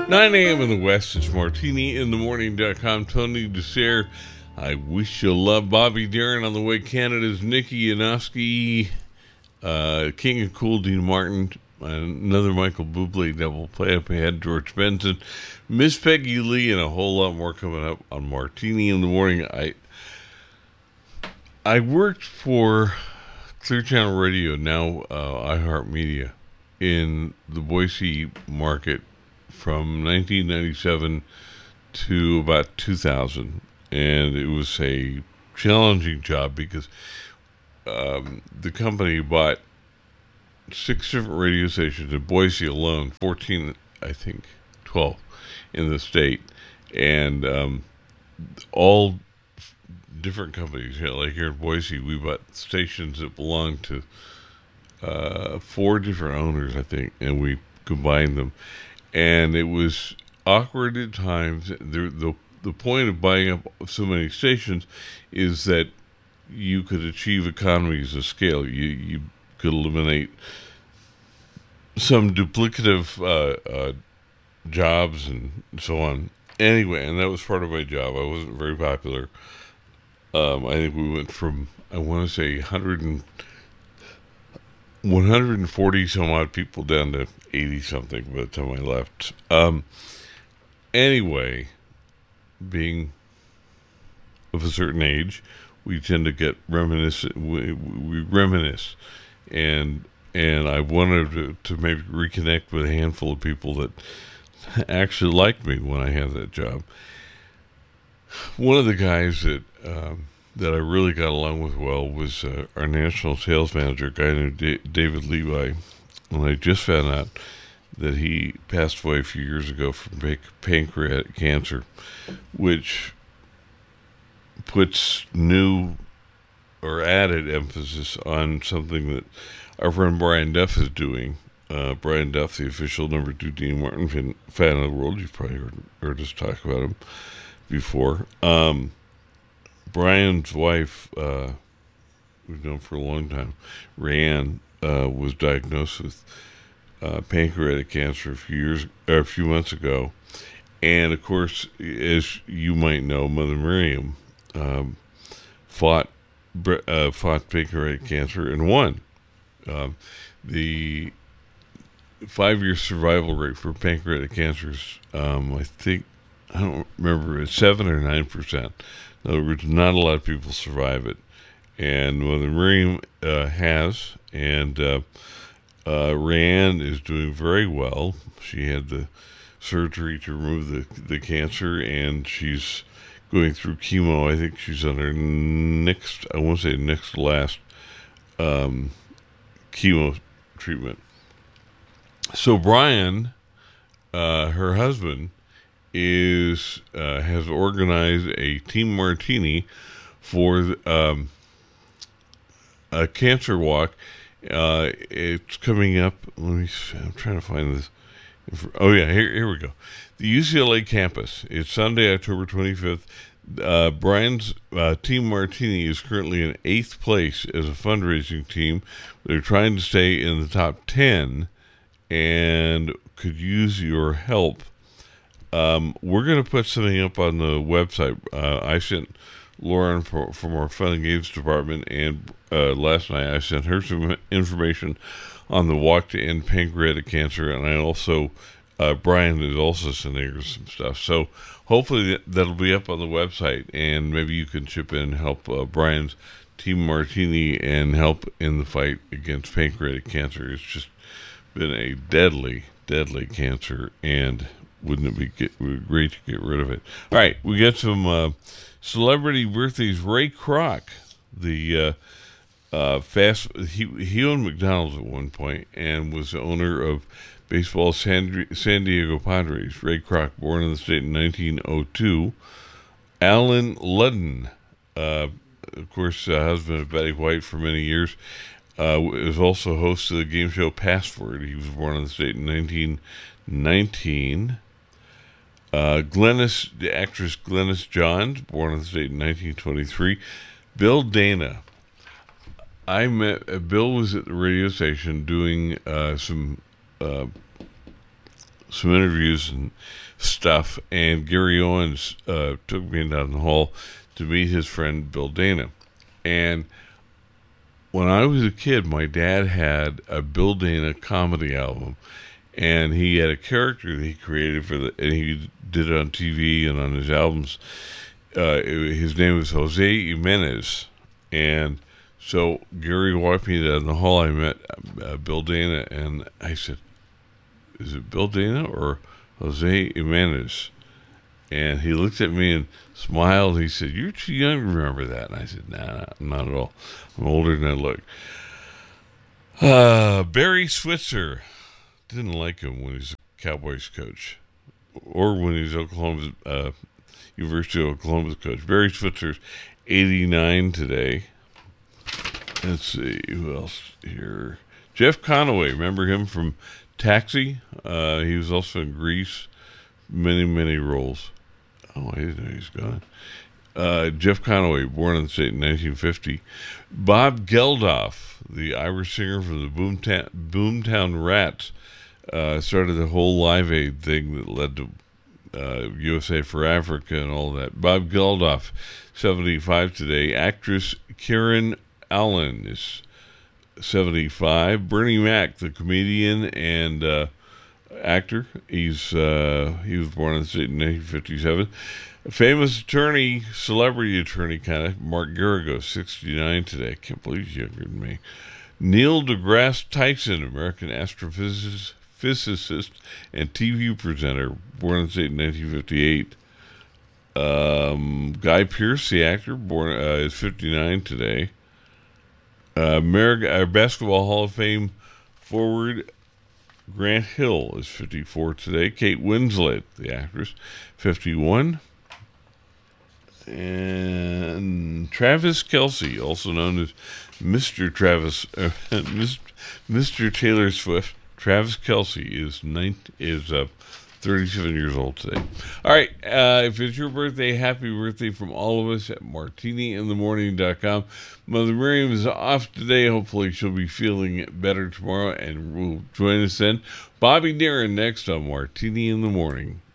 9 a.m. in the West, it's martiniinthemorning.com. Tony DeSere. I wish you love Bobby Darin on the way. Canada's Nikki Yanofsky, King of Cool, Dean Martin, another Michael Bublé double play up ahead, George Benson, Miss Peggy Lee, and a whole lot more coming up on Martini in the Morning. I worked for Clear Channel Radio, now iHeartMedia, in the Boise market from 1997 to about 2000, and it was a challenging job because the company bought 6 different radio stations in Boise alone, 14, I think, 12 in the state, and all different companies. Like here in Boise, we bought stations that belonged to 4 different owners, I think, and we combined them. And it was awkward at times. The point of buying up so many stations is that you could achieve economies of scale. You could eliminate some duplicative jobs and so on. Anyway, and that was part of my job. I wasn't very popular. I think we went from, I want to say, 140 some odd people down to 80 something by the time I left. Anyway, being of a certain age, we tend to get reminiscent. We reminisce, and I wanted to maybe reconnect with a handful of people that actually liked me when I had that job. One of the guys that I really got along with well was our national sales manager, a guy named David Levi. And I just found out that he passed away a few years ago from pancreatic cancer, which puts new or added emphasis on something that our friend Brian Duff is doing. Brian Duff, the official number 2 Dean Martin fan of the world. You've probably heard us talk about him before. Brian's wife, we've known for a long time, Rayanne, was diagnosed with pancreatic cancer a few months ago, and of course, as you might know, Mother Miriam fought pancreatic cancer and won. The 5-year survival rate for pancreatic cancer is, I don't remember, it's 7 or 9%. In other words, not a lot of people survive it. And Mother Miriam has, and Rayanne is doing very well. She had the surgery to remove the cancer, and she's going through chemo. I think she's on her next to last chemo treatment. So Brian, her husband, has organized a Team Martini for a cancer walk. It's coming up. I'm trying to find this. Oh yeah, here we go. The UCLA campus. It's Sunday, October 25th. Brian's Team Martini is currently in 8th place as a fundraising team. They're trying to stay in the top 10 and could use your help. We're going to put something up on the website. I sent Lauren from our Fun and Games department, and last night I sent her some information on the walk to end pancreatic cancer, and I also, Brian is also sending her some stuff. So hopefully that'll be up on the website, and maybe you can chip in and help Brian's Team Martini and help in the fight against pancreatic cancer. It's just been a deadly cancer, and wouldn't it be great to get rid of it? All right, we got some celebrity birthdays. Ray Kroc, the he owned McDonald's at one point and was the owner of baseball San Diego Padres. Ray Kroc, born in the state in 1902. Alan Ludden, of course, husband of Betty White for many years, was also host of the game show Password. He was born in the state in 1919. The actress Glennis Johns, born in the state in 1923. Bill Dana. Bill was at the radio station doing some some interviews and stuff, and Gary Owens took me down the hall to meet his friend Bill Dana. And when I was a kid, my dad had a Bill Dana comedy album, and he had a character that he created and he did it on TV and on his albums. His name was Jose Jimenez, and so Gary walked me down the hall. I met Bill Dana, and I said, "Is it Bill Dana or Jose Jimenez?" And he looked at me and smiled. He said, "You're too young to remember that." And I said, "Nah, not at all. I'm older than I look." Barry Switzer. Didn't like him when he's a Cowboys coach, or when he's Oklahoma's University of Oklahoma's coach. Barry Switzer's 89 today. Let's see who else here. Jeff Conaway. Remember him from Taxi? He was also in Grease. Many roles. Oh, I didn't know he's gone. Jeff Conaway, born in the state in 1950. Bob Geldof, the Irish singer from the Boomtown Rats, started the whole Live Aid thing that led to USA for Africa and all that. Bob Geldof, 75 today. Actress Karen Allen is 75. Bernie Mac, the comedian and actor, he was born in the state in 1957. A famous attorney, celebrity attorney kind of, Mark Geragos, 69 today. I can't believe he's younger than me. Neil deGrasse Tyson, American astrophysicist and TV presenter, born in the state in 1958. Guy Pearce, the actor, born is 59 today. Basketball Hall of Fame forward Grant Hill is 54 today. Kate Winslet, the actress, 51. And Travis Kelce, also known as Mr. Mr. Taylor Swift, Travis Kelce is 37 years old today. All right, if it's your birthday, happy birthday from all of us at martiniinthemorning.com. Mother Miriam is off today. Hopefully she'll be feeling better tomorrow and will join us then. Bobby Darin next on Martini in the Morning.